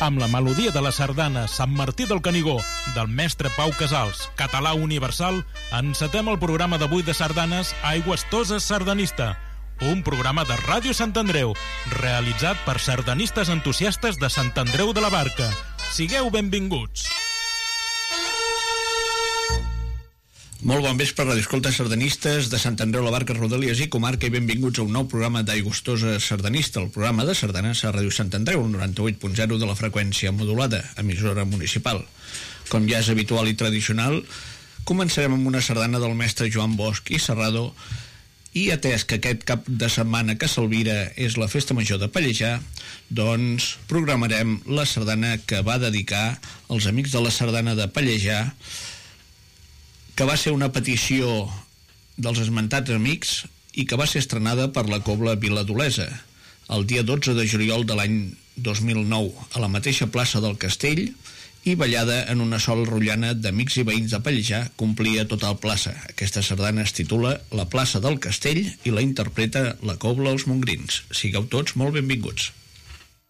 amb la melodia de la sardana Sant Martí del Canigó, del mestre Pau Casals, català universal, encetem el programa d'avui de sardanes Aigües Toses Sardanista, un programa de Ràdio Sant Andreu, realitzat per sardanistes entusiastes de Sant Andreu de la Barca. Sigueu benvinguts! Molt bon vespre, radioescoltes sardanistes de Sant Andreu, la Barca, Rodalies i Comarca, i benvinguts a un nou programa d'Aigües Toses Sardanista, el programa de sardanes a Ràdio Sant Andreu, el 98.0 de la freqüència modulada, emissora municipal. Com ja és habitual i tradicional, començarem amb una sardana del mestre Joan Bosch i Serrado, i atès que aquest cap de setmana que s'alvira és la Festa Major de Pallejà, doncs programarem la sardana que va dedicar als amics de la sardana de Pallejà, que va ser una petició dels esmentats amics i que va ser estrenada per la Cobla Viladolesa el dia 12 de juliol de l'any 2009 a la mateixa plaça del Castell, i ballada en una sola rotllana d'amics i veïns de Pallejà complia tota la plaça. Aquesta sardana es titula La plaça del Castell i la interpreta la Cobla Els Mongrins. Sigueu tots molt benvinguts.